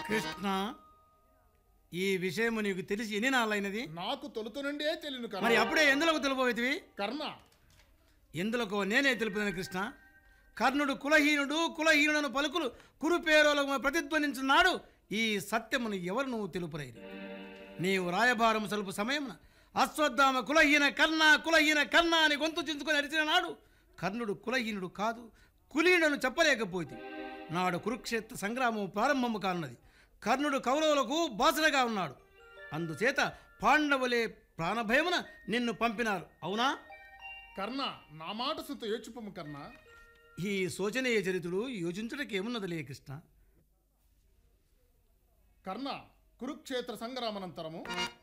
కృష్ణ, ఈ విషయము నీకు తెలిసి ఎన్ని నాళ్ళైనది? నాకు తొలుత నుండే తెలియను కర్ణ. మరి అప్పుడే ఎందులకు తెలుపవైతివి? కర్ణ, ఎందులకు నేనే తెలుపుతాను కృష్ణ. కర్ణుడు కులహీనుడు, కులహీనుడను పలుకులు కురుపేరులకు ప్రతిధ్వనించున్నాడు. ఈ సత్యమును ఎవరు నువ్వు తెలుపురైరు? నీవు రాయబారం సలుపు సమయమున అశ్వత్థామ కులహీన కర్ణ, కులహీన కర్ణ అని గొంతు చించుకొని అరిచిన నాడు కర్ణుడు కులహీనుడు కాదు, కులీనుడను చెప్పలేకపోతే నాడు కురుక్షేత్ర సంగ్రామం ప్రారంభము కానున్నది. కర్ణుడు కౌరవులకు బాసనగా ఉన్నాడు. అందుచేత పాండవులే ప్రాణభయమున నిన్ను పంపినారు. అవునా? కర్ణ, నా మాట సుత యోచిపము కర్ణ. ఈ శోచనీయ చరిత్రుడు యోచించుటకి ఏమున్నదిలే కృష్ణ. కర్ణ, కురుక్షేత్ర సంగ్రామనంతరము